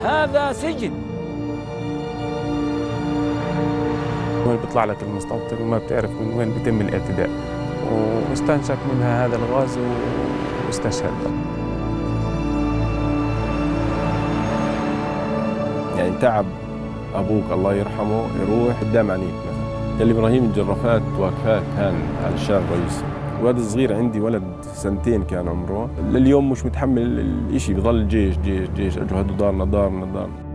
هذا سجن. وين بيطلع لك المستوطن وما بتعرف من وين بيتم الاعتداء، واستنشق منها هذا الغاز واستشهد. يعني تعب أبوك الله يرحمه يروح قدام عينيك مثلا. قال لي إبراهيم الجرافات واقفات هان على الشارع الرئيسي، ولد صغير عندي ولد 2 كان عمره، لليوم مش متحمل الإشي، بضل جيش جيش جيش، أجوا هدوا دارنا دارنا دارنا.